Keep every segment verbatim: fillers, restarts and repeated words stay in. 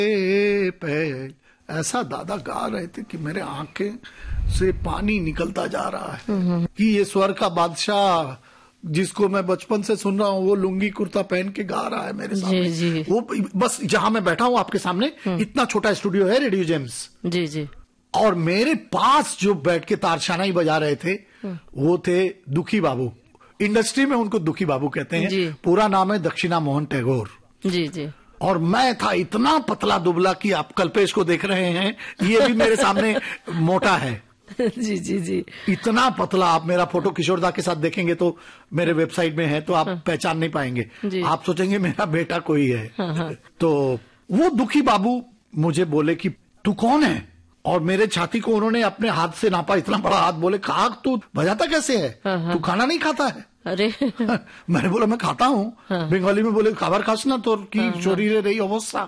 पे ऐसा दादा गा रहे थे कि मेरे आंखें से पानी निकलता जा रहा है कि ये स्वर का बादशाह जिसको मैं बचपन से सुन रहा हूँ वो लुंगी कुर्ता पहन के गा रहा है मेरे सामने। जी, जी। वो बस जहां मैं बैठा हूँ आपके सामने, इतना छोटा स्टूडियो है रेडियो जेम्स। जी जी। और मेरे पास जो बैठ के तारशाना ही बजा रहे थे वो थे दुखी बाबू। इंडस्ट्री में उनको दुखी बाबू कहते हैं, पूरा नाम है दक्षिणा मोहन टैगोर। जी जी। और मैं था इतना पतला दुबला कि आप कल्पेश को देख रहे हैं, ये भी मेरे सामने मोटा है। जी जी जी। इतना पतला, आप मेरा फोटो किशोरदा के साथ देखेंगे तो मेरे वेबसाइट में है तो आप हाँ। पहचान नहीं पाएंगे, आप सोचेंगे मेरा बेटा कोई है। हाँ हाँ। तो वो दुखी बाबू मुझे बोले कि तू कौन है, और मेरे छाती को उन्होंने अपने हाथ से नापा, इतना बड़ा हाथ, बोले खाक तू बजाता कैसे है, हाँ। तू खाना नहीं खाता है। अरे मैंने बोला मैं खाता हूँ। हाँ। बंगाली में बोले खाबर खास ना तो की चोरी रे रही अवस्था।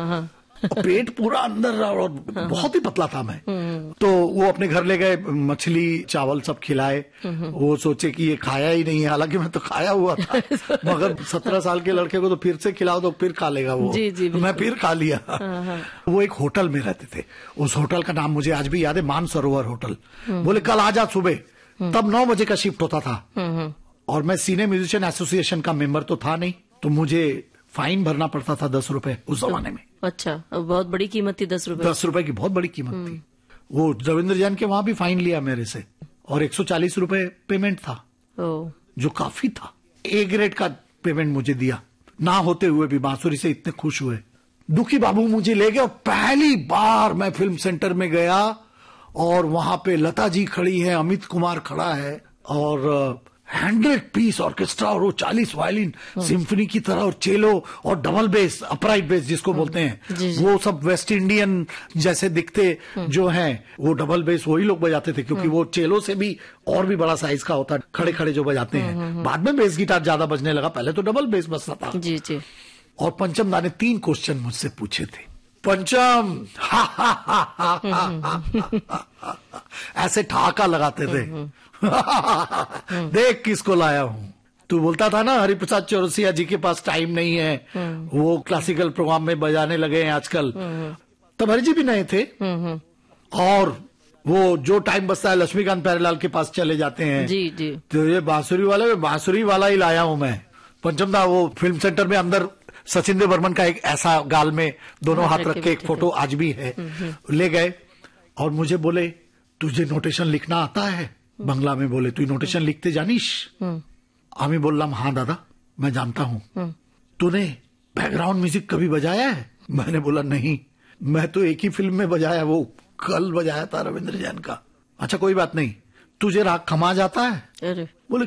पेट पूरा अंदर और हाँ। बहुत ही पतला था मैं। तो वो अपने घर ले गए, मछली चावल सब खिलाए। वो सोचे कि ये खाया ही नहीं है, हालांकि मैं तो खाया हुआ था, मगर सत्रह साल के लड़के को तो फिर से खिलाओ तो फिर खा लेगा वो। जी जी, मैं फिर खा लिया। हाँ। वो एक होटल में रहते थे, उस होटल का नाम मुझे आज भी याद है, मानसरोवर होटल। बोले कल आ जा सुबह, तब नौ बजे का शिफ्ट होता था और मैं सीने म्यूजिशियन एसोसिएशन का मेंबर तो था नहीं, तो मुझे फाइन भरना पड़ता था दस रुपए उस जमाने में। अच्छा, बहुत बड़ी कीमत थी दस रुपए। दस रुपए की बहुत बड़ी कीमत थी। वो रविंद्र जैन के वहां भी फाइन लिया मेरे से और एक सौ चालीस रुपए पेमेंट था, जो काफी था। ए ग्रेड का पेमेंट मुझे दिया, ना होते हुए भी बांसुरी से इतने खुश हुए। दुखी बाबू मुझे ले गए और पहली बार मैं फिल्म सेंटर में गया और वहां पे लता जी खड़ी है, अमित कुमार खड़ा है और हंड्रेड पीस ऑर्केस्ट्रा और वो चालीस वायलिन सिम्फनी की तरह और चेलो और डबल बेस, अपराइट बेस जिसको बोलते हैं, जी जी। वो सब वेस्ट इंडियन जैसे दिखते जो हैं, वो डबल बेस वही लोग बजाते थे, क्योंकि वो चेलो से भी और भी बड़ा साइज का होता है, खड़े खड़े जो बजाते हैं। बाद में बेस गिटार ज्यादा बजने लगा, पहले तो डबल बेस बजता था। जी जी। और पंचम दा ने तीन क्वेश्चन मुझसे पूछे थे। पंचम हा हा हा हा हा ऐसे ठहाका लगाते थे, देख किसको लाया हूं। तू बोलता था ना हरिप्रसाद चौरसिया जी के पास टाइम नहीं है, वो क्लासिकल प्रोग्राम में बजाने लगे हैं आजकल। तब हरि जी भी नहीं थे और वो जो टाइम बचता है लक्ष्मीकांत प्यारेलाल के पास चले जाते हैं। जी जी। तो ये बांसुरी वाले बांसुरी वाला ही लाया हूं मैं। पंचम दा वो फिल्म सेंटर में अंदर सचिंद्र बर्मन का एक ऐसा गाल में दोनों हाथ रख के एक फोटो आज भी है, ले गए और मुझे बोले तुझे नोटेशन लिखना आता है? बंगला में बोले तू नोटेशन लिखते जानिस? आमी बोललाम हाँ दादा मैं जानता हूँ। तूने बैकग्राउंड म्यूजिक कभी बजाया है? मैंने बोला नहीं, मैं तो एक ही फिल्म में बजाया, वो कल बजाया था रविंद्र जैन का। अच्छा कोई बात नहीं, तुझे राग खमा जाता है? अरे बोले